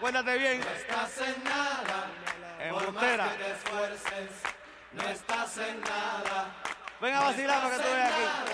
Acuérdate bien. No estás en nada. Por más Embustera. que te esfuerces, no estás en nada. Ven a vacilar para que tú veas aquí.